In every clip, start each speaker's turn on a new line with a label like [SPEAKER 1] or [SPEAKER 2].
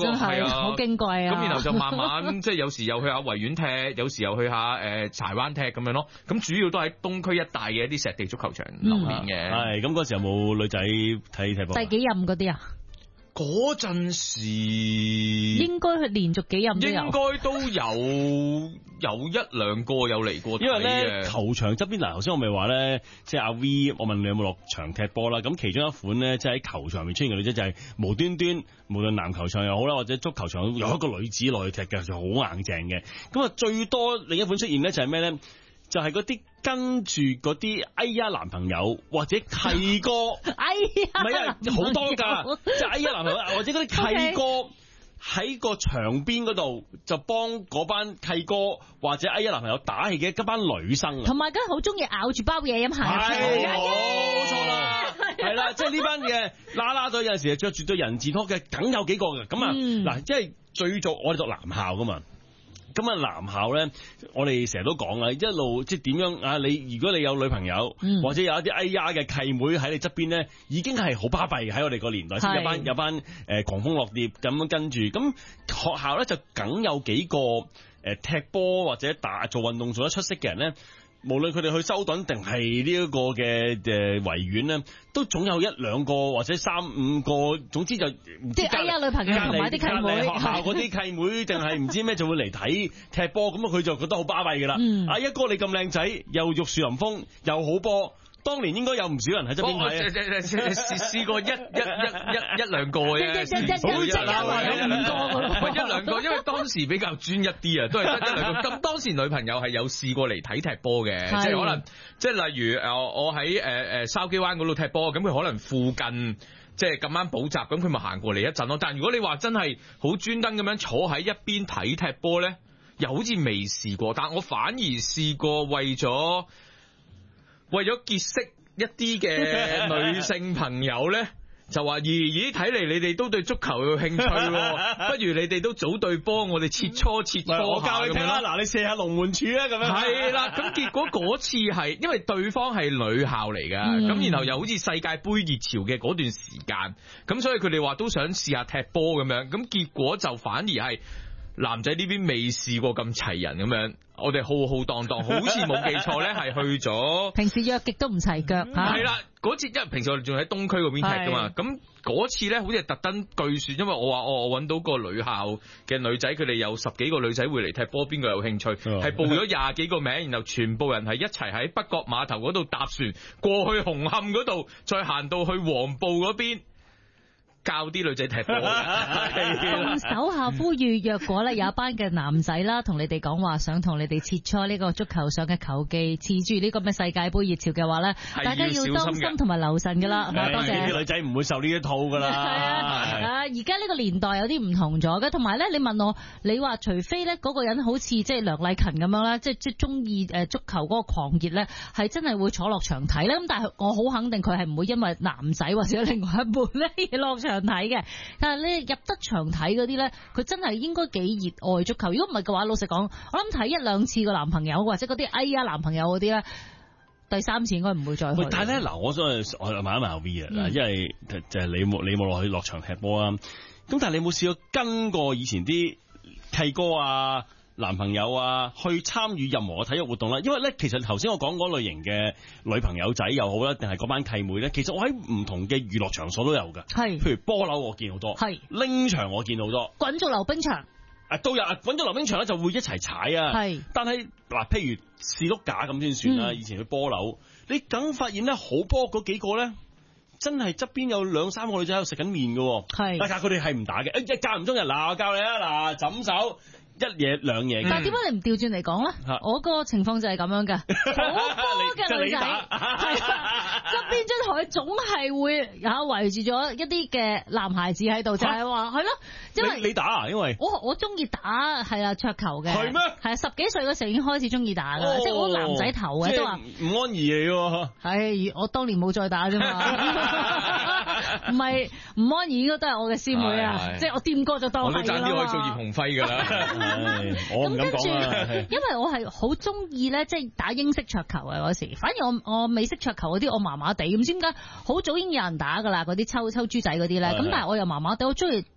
[SPEAKER 1] 真係
[SPEAKER 2] 好矜貴啊。
[SPEAKER 1] 咁然後就慢慢即係有時又去下維園踢，有時又去下柴灣踢咁樣咯。咁主要都喺東區一帶嘅一啲石地足球場流連嘅。
[SPEAKER 3] 係咁嗰時有冇女仔睇踢波？
[SPEAKER 2] 第幾任嗰啲啊？
[SPEAKER 1] 嗰陣時
[SPEAKER 2] 應該係連續幾任都有，
[SPEAKER 1] 應該都有一兩個有嚟過睇嘅。
[SPEAKER 3] 因為咧球場側邊嗱，頭先我咪話咧，即係阿 V， 我問你有冇落場踢波啦？咁其中一款咧，即係喺球場入面出現嘅女仔，就係無端端無論籃球場又好啦，或者足球場有一個女子落去踢嘅，就好硬淨嘅。咁啊，最多另一款出現咧就係咩咧？就係嗰啲跟住嗰啲哎呀男朋友或者契哥，
[SPEAKER 2] 哎呀，
[SPEAKER 3] 唔係啊，好多㗎，即係哎呀男朋友或者嗰啲契哥喺個場邊嗰度就幫嗰班契哥或者哎呀男朋友打氣嘅一班女生啊，
[SPEAKER 2] 同埋梗係好中意咬住包嘢咁行入場，
[SPEAKER 3] 冇錯啦，係啦，即係呢班嘅啦啦隊有陣時着住對人字拖嘅，梗有幾個嘅咁啊嗱，即係最早我哋讀男校㗎嘛。咁啊，男校咧，我哋成日都講啊，一路即係點樣啊？你如果你有女朋友，或者有一啲哎呀嘅契妹喺你側邊咧，已經係好巴閉喺我哋個年代，先有班狂蜂落蝶咁樣跟住。咁學校咧就梗有幾個踢波或者做運動做得出色嘅人咧。無論佢哋去修頓定係呢一個嘅維園咧，都總有一兩個或者三五個，總之就
[SPEAKER 2] 即係哎呀女朋友同埋啲契妹，
[SPEAKER 3] 學校嗰啲契妹定係唔知咩就會嚟睇踢波，咁啊佢就覺得好巴閉噶啦。阿一哥你咁靚仔，又玉樹臨風，又好波。當年應該有唔少人喺側邊睇啊！
[SPEAKER 1] 試過一兩個嘅，一兩個，因為當時比較專一啲啊，都係得一兩個。咁當時女朋友係有試過嚟睇踢波嘅，即係可能即係例如我喺筲箕灣嗰度踢波，咁佢可能附近即係咁啱補習，咁佢咪行過嚟一陣咯。但係如果你話真係好專登咁樣坐喺一邊睇踢波咧，又好似未試過。但我反而試過為咗結識一啲嘅女性朋友咧，就話咦，睇嚟你哋都對足球有興趣，不如你哋都組隊波，我哋切磋
[SPEAKER 3] 我教你聽啦，嗱，你射下龍門柱啊，咁樣
[SPEAKER 1] 係啦。咁結果嗰次係因為對方係女校嚟噶，咁然後又好似世界盃熱潮嘅嗰段時間，咁所以佢哋話都想試下踢波咁樣，咁結果就反而係男仔呢邊未試過咁齊人咁樣。我哋浩浩蕩蕩，好似冇記錯咧，係去咗。
[SPEAKER 2] 平時約極都唔齊腳嚇。
[SPEAKER 1] 係啦，嗰次因為平時我哋仲喺東區嗰邊踢噶嘛，咁嗰次咧好似係特登據說，因為我話我揾到個女校嘅女仔，佢哋有10幾個女仔會嚟踢波，邊個有興趣？係報咗20幾個名，然後全部人係一齊喺北角碼頭嗰度搭船過去紅磡嗰度，再行到去黃埔嗰邊。教啲女仔踢波，
[SPEAKER 2] 仲手下呼籲，若果咧有一班嘅男仔啦，同你哋講話想同你哋切磋呢個足球上嘅球技，恃住呢個咩世界盃熱潮嘅話咧，大家要當心同埋留神噶啦。多謝。
[SPEAKER 3] 啲女仔唔會受呢一套噶啦。
[SPEAKER 2] 而家呢個年代有啲唔同咗嘅，同埋咧，你問我，你話除非咧嗰個人好似即係梁麗勤咁樣啦，即係中意足球嗰個狂熱咧，係真係會坐落場睇咧。咁但係我好肯定佢係唔會因為男仔或者另外一半咧而落場睇嘅，但係你入得場睇嗰啲咧，佢真係應該幾熱愛足球。如果唔係嘅話，老實講，我諗睇1、2次個男朋友或者嗰啲哎呀男朋友嗰啲咧，第3次應該唔會再去。
[SPEAKER 3] 但係咧嗱，我想問一問後 V 啊，因為就係你冇落場踢波啊。咁但係你有冇試過跟過以前啲契哥啊、男朋友啊去參與任何嘅體育活動啦？因為咧，其實頭先我講嗰類型嘅女朋友仔又好啦，定係嗰班契妹咧，其實我喺唔同嘅娛樂場所都有噶。係，譬如波樓我見好多，係拎場我見好多，
[SPEAKER 2] 滾軸溜冰場
[SPEAKER 3] 都有。滾軸溜冰場咧就會一齊踩啊。係，但係嗱，譬如士碌架咁先算啦。以前去波樓，你梗發現咧好波嗰幾個咧，真係側邊有2、3個女仔喺度食緊麵嘅。係，但係佢哋係唔打嘅。間唔中人嗱，我教你啊，嗱，枕手。1嘢2嘢，
[SPEAKER 2] 但係點解你唔調轉嚟講咧？我個情況就係咁樣嘅，好波嘅女仔，係側邊張台總係會圍住咗一啲嘅男孩子喺度，就係話係咯，因為
[SPEAKER 3] 你打啊，因為
[SPEAKER 2] 我中意打係啊桌球嘅，
[SPEAKER 3] 係咩？係
[SPEAKER 2] 10幾歲嘅時候已經開始中意打噶啦，即係我男仔頭嘅都話
[SPEAKER 3] 唔安怡嚟喎。
[SPEAKER 2] 係我當年冇再打啫嘛，唔係唔安怡應該都係我嘅師妹啊，即係我掂過就當係啦嘛。
[SPEAKER 1] 我都爭啲可以做葉鴻輝噶啦。
[SPEAKER 3] 我唔敢講啦，
[SPEAKER 2] 因為我係好中意咧，即係打英式桌球嘅嗰時，反而我美式桌球嗰啲我麻麻地，唔知點解好早已經有人打噶啦，嗰啲抽珠仔嗰啲咧，咁但係我又麻麻地，我中意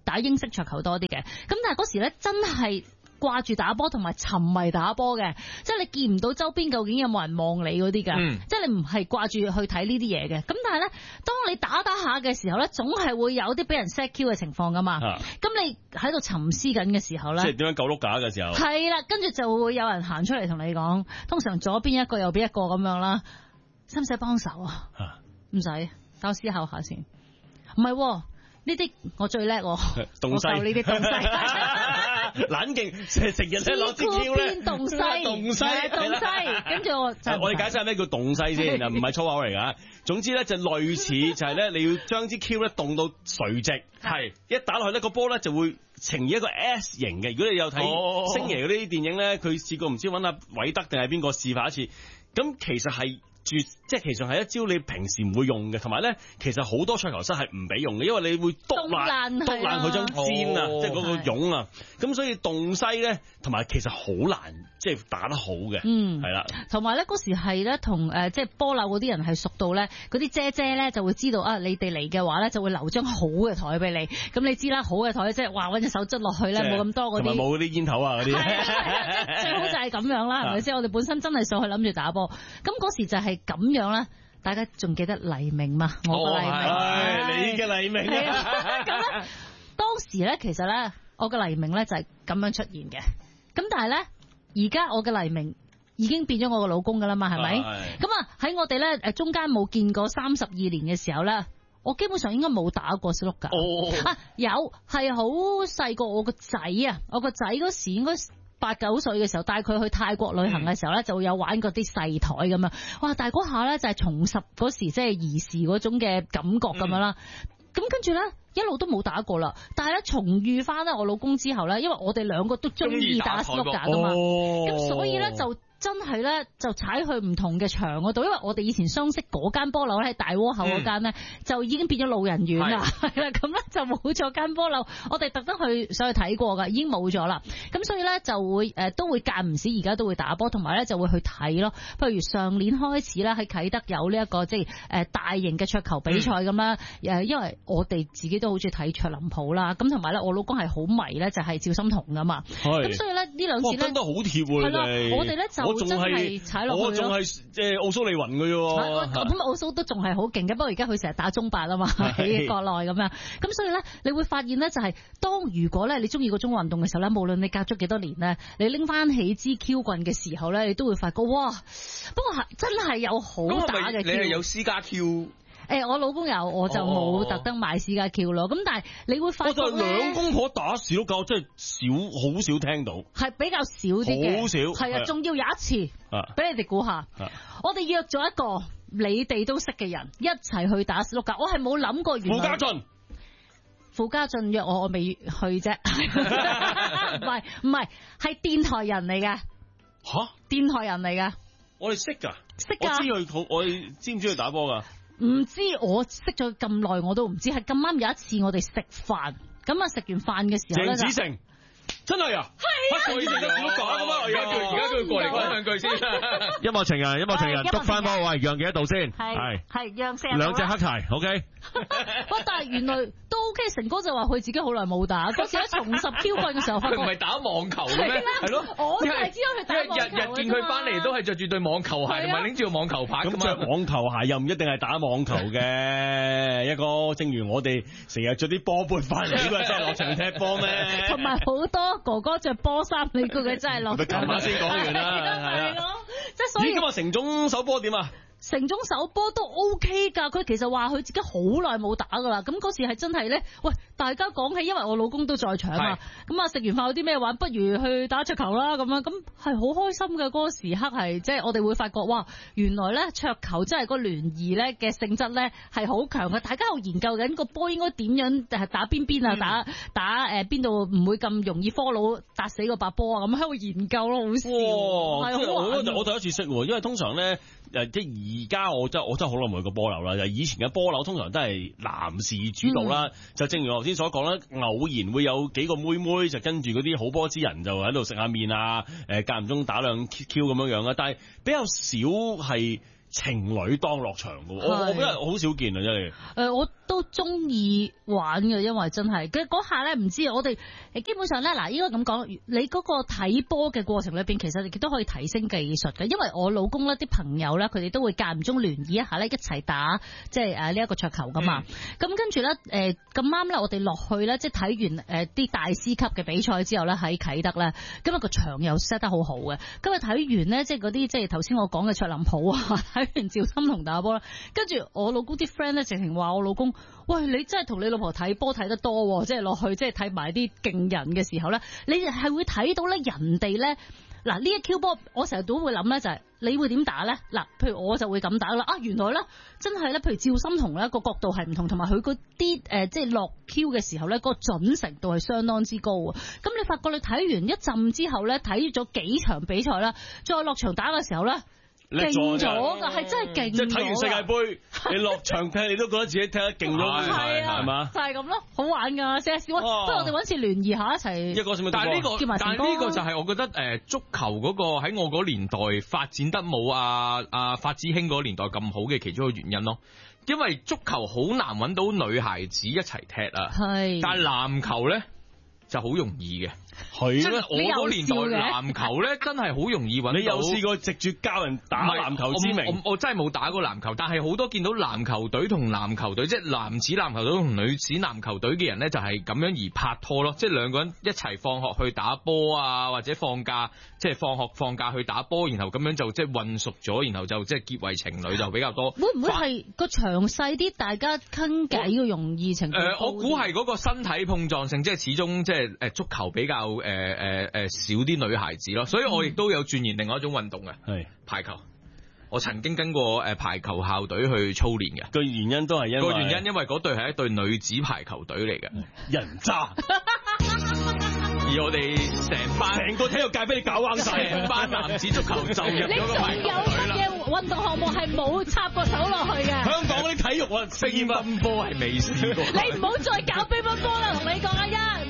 [SPEAKER 2] 打英式桌球多啲嘅。咁但係嗰時咧真係掛住打波同埋沉迷打波嘅，即係你見唔到周邊究竟有冇人望你嗰啲㗎，即係你唔係掛住去睇呢啲嘢嘅。咁但係咧，當你打下嘅時候咧，總係會有啲俾人 set Q 嘅情況㗎嘛。咁你喺度沉思緊嘅時候咧，
[SPEAKER 3] 即係點樣救碌架嘅時候，
[SPEAKER 2] 係啦，跟住就會有人行出嚟同你講，通常左邊一個右邊一個咁樣啦，使唔使幫手啊？唔使，等我思考下先。唔係。呢啲我最叻，我受呢啲東西，
[SPEAKER 3] 冷靜成日咧攞支標咧，
[SPEAKER 2] 動西，跟住我
[SPEAKER 3] 哋解釋下咩叫動西先，唔係粗口嚟噶。總之咧就類似就係咧，你要將支 Q 咧動到垂直，係一打落去咧個波咧就會呈現一個 S 型嘅。如果你有睇星爺嗰啲電影咧，佢試過唔知揾阿韋德定係邊個示範一次，咁其實係。即係其實係一招你平時唔會用嘅，同埋咧其實好多桌球室係唔俾用嘅，因為你會篤爛佢張氈啊，即係嗰個絨啊，咁所以動西咧，同埋其實好難即係打得好嘅，係啦。同埋咧嗰時係咧同即係波樓嗰啲人係熟到咧，嗰啲姐姐咧就會知道啊，你哋嚟嘅話咧就會留張好嘅台俾你。咁你知啦，好嘅台即係話揾隻手捽落去咧，冇咁多嗰啲，冇嗰啲煙頭啊嗰啲，最好就係咁樣啦，係咪先？我哋本身真係上去諗住打波，咁嗰時就係。咁樣啦，大家仲記得黎明嘛？我個黎明，你嘅黎明啊！咁咧，當時咧，其實咧，我嘅黎明咧就係咁樣出現嘅。咁但係咧，而家我嘅黎明已經變咗我個老公噶啦嘛，係咪？咁啊喺我哋咧中間冇見過32年嘅時候咧，我基本上應該冇打過小碌架。有係好細個，我個仔啊，我個仔嗰時應該8、9歲嘅時候，帶佢去泰國旅行嘅時候咧，就會有玩嗰啲細台咁樣。哇！但係嗰下咧就係重拾嗰時即係兒時嗰種嘅感覺咁樣啦。咁跟住咧一路都冇打過啦。但係咧重遇翻咧我老公之後咧，因為我哋兩個都中意打 snooker 噶嘛，咁所以咧就。真係咧，就踩去唔同嘅場嗰度，因為我哋以前相識嗰間波樓咧，喺大窩口嗰間咧，就已經變咗老人院啦，係啦，咁咧就冇咗間波樓，我哋特登去上去睇過噶，已經冇咗啦。咁所以咧就會都會間唔時而家都會打波，同埋咧就會去睇咯。譬如上年開始啦，喺啟德有呢一個即係大型嘅桌球比賽咁啦，因為我哋自己都好中意睇卓林普啦，咁同埋咧我老公係好迷咧，就係趙心童噶嘛，咁所以咧呢兩次咧跟得好貼喎，係啦，我哋咧就。我仲係踩落去，我仲係即係奧蘇利雲嘅啫。咁奧蘇都仲係好勁嘅，不過而家佢成日打中8啊嘛，喺國內咁樣。咁所以咧，你會發現咧，就係當如果咧你中意嗰種運動嘅時候咧，無論你隔咗幾多年咧，你拎翻起支 Q 棍嘅時候咧，你都會發覺哇！不過真係有好打嘅 Q。你係有私家 Q？我老公有，我就冇特登買私家 Q 咯。咁但係你會發覺咧，兩公婆打小夠真係好少聽到，係比較少啲嘅，好少。係啊，仲要有一次，俾你哋估下，我哋約咗一個你哋都識嘅人一齊去打小碌架，我係冇諗過原來傅家俊約我未去啫，唔係，係電台人嚟嘅，電台人嚟嘅，我哋識㗎，我知佢，我哋知唔知佢打波㗎？唔知，我識咗咁耐我都唔知，係咁啱有一次我哋食飯，咁啊食完飯嘅時候咧，鄭子誠真係啊，係我以前都小碌架咁啊，而家叫佢過嚟講兩句先。音樂情人，督翻波喂，讓幾多度先？係讓4兩隻黑柴 ，OK。喂，但係原來都 OK，成哥就話佢自己好耐冇打，嗰時喺重拾 Q 棍嘅時候，佢唔係打網球嘅咩？係咯，我就係知道佢打網球。日見佢翻嚟都係着住對網球鞋，同埋拎住個網球拍。咁着網球鞋又唔一定係打網球嘅一個，正如我哋成日着啲波杯翻嚟，呢個真係落場踢波咩？同埋好多哥哥着波衫，你估佢真係落場？琴晚先講完啦，係咯，即係所以。咦，今日成總手波點啊？城中手波都 OK 㗎，佢其實話佢自己好耐冇打㗎啦。咁嗰時係真係咧，喂，大家講起，因為我老公都在場啊。咁啊，食完飯有啲咩玩，不如去打桌球啦咁樣。咁係好開心嘅嗰個時刻係，即係我哋會發覺，哇，原來咧桌球真係個聯誼咧嘅性質咧係好強嘅。大家喺度研究緊個波應該點樣打邊邊啊，打邊度唔會咁容易 follow 打死個白波啊，咁喺度研究咯，好笑。係好玩。我第一次識喎，因為通常咧。即係而家我真係好耐冇去過波樓啦。就以前嘅波樓通常都係男士主導啦。就正如我頭先所講啦，偶然會有幾個妹妹就跟住嗰啲好波之人就喺度食下面啊，間唔中打兩 Q 咁樣樣啦。但係比較少係情侶當落場嘅，我覺得好少見啊，真係。
[SPEAKER 2] 我都中意玩嘅，因為真係嗰下咧，唔知我哋基本上咧，嗱，應該咁講，你嗰個睇波嘅過程裏邊，其實亦都可以提升技術嘅，因為我老公咧啲朋友咧，佢哋都會間唔中聯誼一下咧，一齊打即係呢一個桌球噶嘛。咁跟住咧咁啱咧，我哋落去咧，即係睇完啲大師級嘅比賽之後咧，喺啟德咧，今日個場又 set 得好好嘅。今日睇完咧，即係嗰啲即係頭先我講嘅卓林普啊，睇完趙心同打波啦，跟住我老公啲 friend 咧，直情話我老公，喂，你真係同你老婆睇波睇得多，即係落去即係睇埋啲勁人嘅時候咧，你係會睇到咧人哋咧，嗱呢一 Q 波，我成日都會諗咧就係你會點打咧？嗱，譬如我就會咁打啦，原來咧真係咧，譬如趙心同咧個角度係唔同，同埋佢嗰啲即係落 Q 嘅時候咧，個準程度係相當之高啊！咁你發覺你睇完一陣之後咧，睇咗幾場比賽啦，再落場打嘅時候咧。勁咗噶，係真係勁咗。即係睇完世界盃，你落場踢，你都覺得自己踢得勁咗，係嘛？就係咁咯，好玩噶，成日笑。不如我哋搵次聯誼下一齊。
[SPEAKER 1] 但係呢個就係我覺得足球嗰個喺我嗰年代發展得冇發子興嗰年代咁好嘅其中一個原因咯。因為足球好難搵到女孩子一齊踢啊，係。但係籃球咧就好容易嘅。係咩？我嗰年代籃球咧，真係好容易揾到。你有試過藉住教人打籃球之名？我真係冇打過籃球，但係好多見到籃球隊同籃球隊，即係男子籃球隊同女子籃球隊嘅人咧，就係咁樣而拍拖咯。即係兩個人一齊放學去打波啊，或者放假即係放學放假去打波，然後咁樣就即係混熟咗，然後就即係結為情侶就比較多。會唔會係個場細啲，大家傾偈嘅容易程度？我估係嗰個身體碰撞性，即係始終即係足球比較。少啲女孩子咯，所以我亦都有鑽研另外一種運動嘅，係排球。我曾經跟過排球校隊去操練嘅，個原因都係因為嗰隊係一隊女子排球隊嚟嘅，人渣。而我哋成個體育界俾你搞彎晒，成班男子足球就入咗個排球隊啦。你仲有乜嘢運動項目係冇插過手落去嘅？香港嗰啲體育乒乓波係未試過。你唔好再搞乒乓波啦，同你講啊，